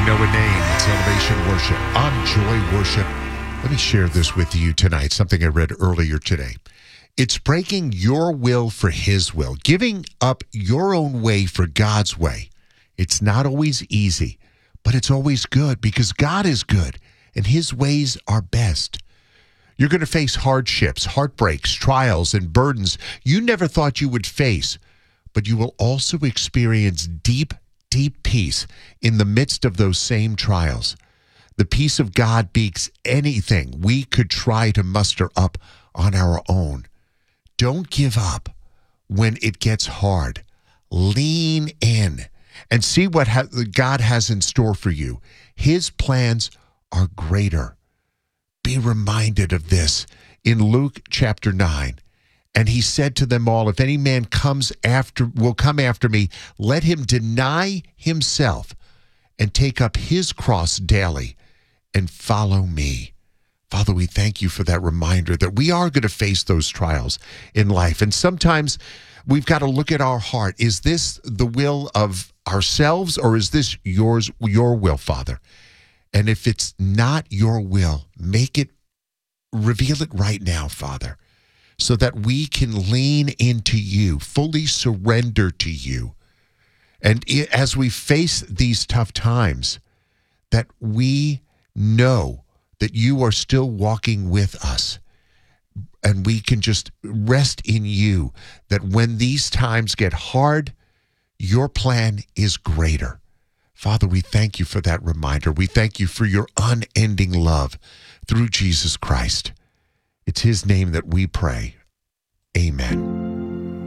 I know a name. It's Elevation Worship on Joy Worship. Let me share this with you tonight, something I read earlier today. It's breaking your will for his will, giving up your own way for God's way. It's not always easy, but it's always good because God is good and his ways are best. You're going to face hardships, heartbreaks, trials, and burdens you never thought you would face, but you will also experience deep peace in the midst of those same trials. The peace of God beats anything we could try to muster up on our own. Don't give up when it gets hard. Lean in and see what God has in store for you. His plans are greater. Be reminded of this in Luke chapter 9. And he said to them all, if any man will come after me, let him deny himself and take up his cross daily and follow me. Father, we thank you for that reminder that we are going to face those trials in life. And sometimes we've got to look at our heart. Is this the will of ourselves or is this your will, Father? And if it's not your will, reveal it right now, Father, so that we can lean into you, fully surrender to you. And as we face these tough times, that we know that you are still walking with us. And we can just rest in you, that when these times get hard, your plan is greater. Father, we thank you for that reminder. We thank you for your unending love through Jesus Christ. It's his name that we pray. Amen.